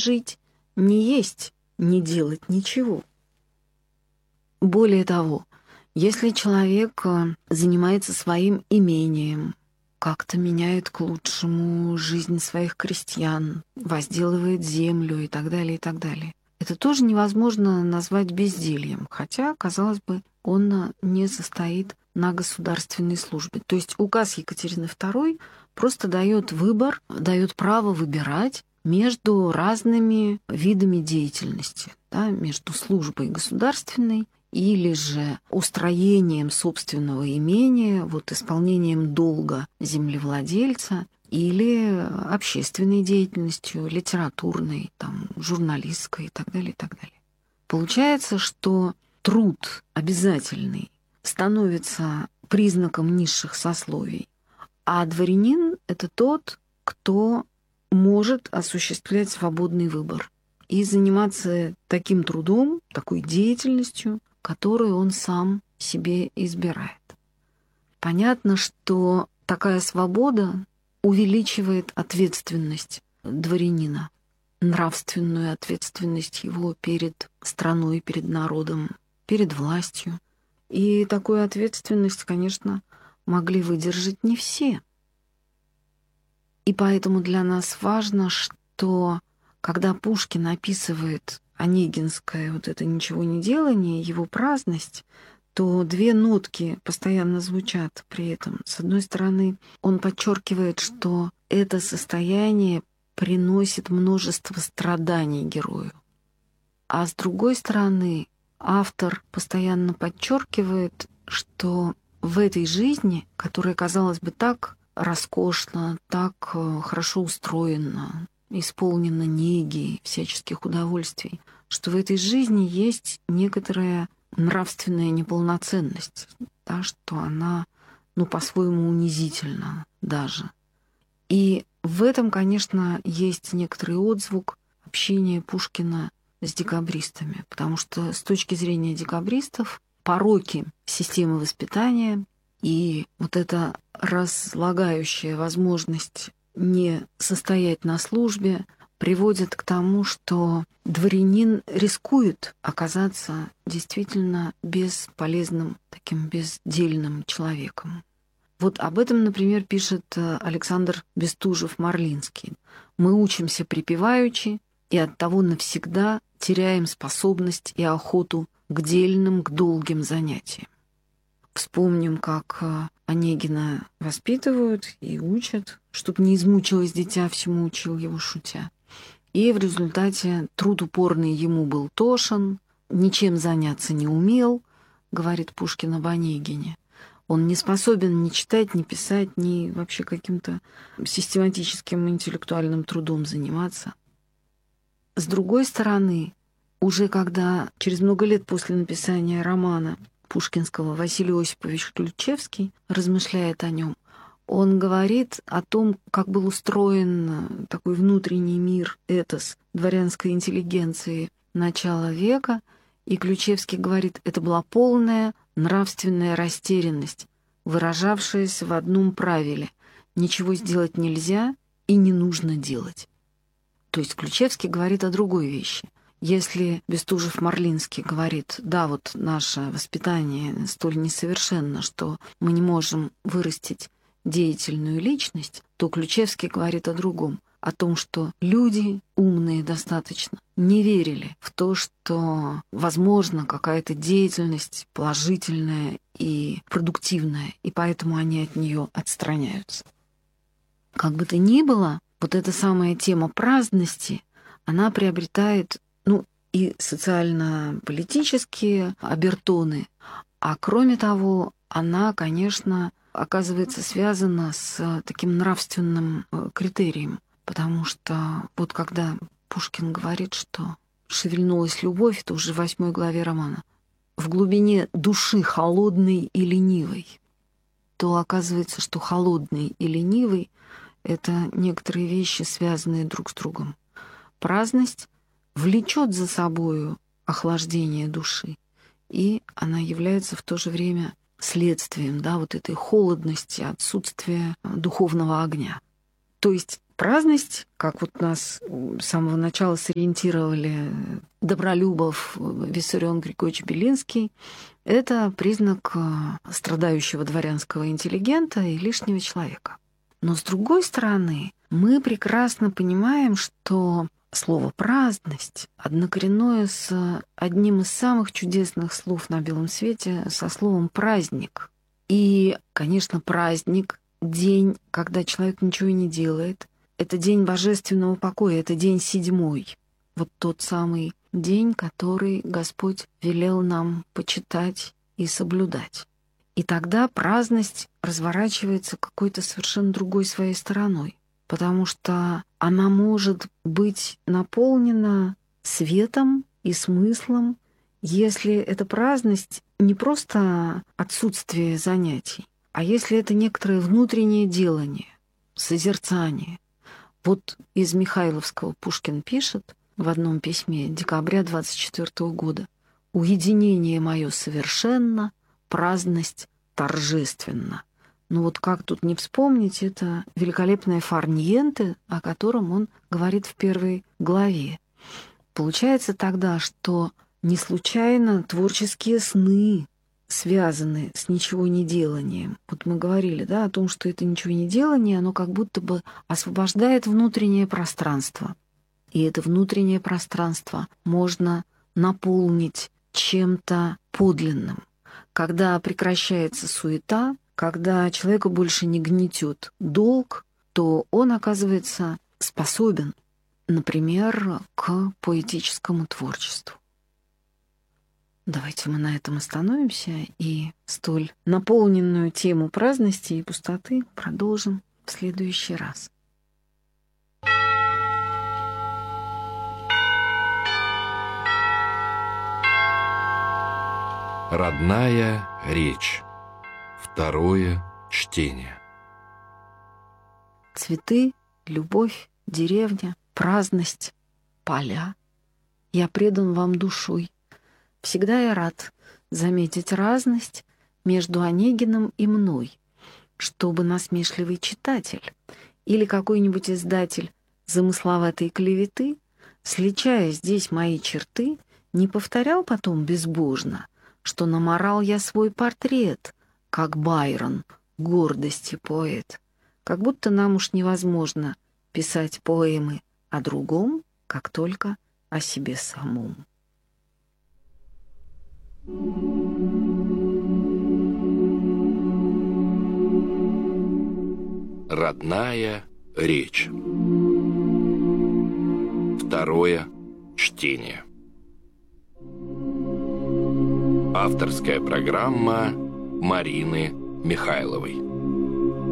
жить, не есть, не делать ничего. Более того, если человек занимается своим имением, как-то меняет к лучшему жизнь своих крестьян, возделывает землю и так далее, и так далее, это тоже невозможно назвать бездельем, хотя, казалось бы, он не состоит на государственной службе. То есть указ Екатерины II просто дает выбор, дает право выбирать между разными видами деятельности, да, между службой государственной или же устроением собственного имения, вот исполнением долга землевладельца, или общественной деятельностью, литературной, там, журналистской и так далее, и так далее. Получается, что труд обязательный становится признаком низших сословий, а дворянин — это тот, кто может осуществлять свободный выбор и заниматься таким трудом, такой деятельностью, которую он сам себе избирает. Понятно, что такая свобода увеличивает ответственность дворянина, нравственную ответственность его перед страной, перед народом, перед властью. И такую ответственность, конечно, могли выдержать не все. И поэтому для нас важно, что когда Пушкин описывает онегинское вот это ничегонеделание, его праздность, то две нотки постоянно звучат при этом. С одной стороны, он подчеркивает, что это состояние приносит множество страданий герою. А с другой стороны, автор постоянно подчеркивает, что в этой жизни, которая, казалось бы, так роскошна, так хорошо устроена, исполнена неги, всяческих удовольствий, что в этой жизни есть некоторая нравственная неполноценность, да, что она, по-своему унизительна даже. И в этом, конечно, есть некоторый отзвук общения Пушкина с декабристами, потому что с точки зрения декабристов пороки системы воспитания и вот эта разлагающая возможность не состоять на службе приводит к тому, что дворянин рискует оказаться действительно бесполезным, таким бездельным человеком. Вот об этом, например, пишет Александр Бестужев-Марлинский. «Мы учимся припеваючи, и оттого навсегда теряем способность и охоту к дельным, к долгим занятиям». Вспомним, как Онегина воспитывают и учат, чтобы не измучилось дитя, всему учил его шутя. И в результате труд упорный ему был тошен, ничем заняться не умел, говорит Пушкин об Онегине. Он не способен ни читать, ни писать, ни вообще каким-то систематическим интеллектуальным трудом заниматься. С другой стороны, уже когда через много лет после написания романа пушкинского Василий Осипович Ключевский размышляет о нем, он говорит о том, как был устроен такой внутренний мир, этос дворянской интеллигенции начала века, и Ключевский говорит, это была полная нравственная растерянность, выражавшаяся в одном правиле — ничего сделать нельзя и не нужно делать. То есть Ключевский говорит о другой вещи. Если Бестужев-Марлинский говорит, да, вот наше воспитание столь несовершенно, что мы не можем вырастить деятельную личность, то Ключевский говорит о другом, о том, что люди умные достаточно не верили в то, что возможно какая-то деятельность положительная и продуктивная, и поэтому они от нее отстраняются. Как бы то ни было, вот эта самая тема праздности, она приобретает, и социально-политические обертоны, а кроме того, она, конечно, оказывается связана с таким нравственным критерием, потому что вот когда Пушкин говорит, что шевельнулась любовь, это уже в 8 главе романа, в глубине души холодной и ленивой, то оказывается, что холодный и ленивый — это некоторые вещи, связанные друг с другом. Праздность влечет за собою охлаждение души, и она является в то же время следствием, да, вот этой холодности, отсутствия духовного огня. То есть Праздность, как вот нас с самого начала сориентировали Добролюбов, Виссарион Григорьевич Белинский, это признак страдающего дворянского интеллигента и лишнего человека. Но с другой стороны, мы прекрасно понимаем, что слово «праздность» однокоренное с одним из самых чудесных слов на белом свете, со словом «праздник». И, конечно, праздник — день, когда человек ничего не делает. Это день божественного покоя, это день 7. Вот тот самый день, который Господь велел нам почитать и соблюдать. И тогда праздность разворачивается какой-то совершенно другой своей стороной, потому что она может быть наполнена светом и смыслом, если эта праздность не просто отсутствие занятий, а если это некоторое внутреннее делание, созерцание. Вот из Михайловского Пушкин пишет в одном письме декабря 24 года: «Уединение мое совершенно, праздность торжественна». Ну вот как тут не вспомнить это великолепное фарниенте, о котором он говорит в 1 главе. Получается тогда, что не случайно творческие сны связаны с ничего не деланием. Вот мы говорили, да, о том, что это ничего не делание, оно как будто бы освобождает внутреннее пространство. И это внутреннее пространство можно наполнить чем-то подлинным. Когда прекращается суета, когда человека больше не гнетет долг, то он оказывается способен, например, к поэтическому творчеству. Давайте мы на этом остановимся и столь наполненную тему праздности и пустоты продолжим в следующий раз. Родная речь. 2 чтение. Цветы, любовь, деревня, праздность, поля. Я предан вам душой. Всегда я рад заметить разность между Онегиным и мной, чтобы насмешливый читатель или какой-нибудь издатель замысловатой клеветы, сличая здесь мои черты, не повторял потом безбожно, что наморал я свой портрет, как Байрон, гордости поэт. Как будто нам уж невозможно писать поэмы о другом, как только о себе самом. Родная речь. 2 чтение. Авторская программа Марины Михайловой.